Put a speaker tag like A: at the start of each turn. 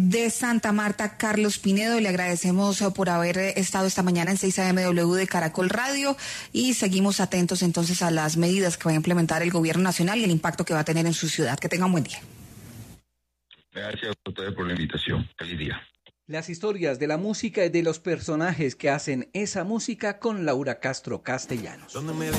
A: de Santa Marta, Carlos Pinedo. Le agradecemos por haber estado esta mañana en 6am de Caracol Radio y seguimos atentos entonces a las medidas que va a implementar el gobierno nacional y el impacto que va a tener en su ciudad. Que tenga un buen día.
B: Gracias a ustedes por la invitación. Feliz día.
C: Las historias de la música y de los personajes que hacen esa música con Laura Castro Castellanos.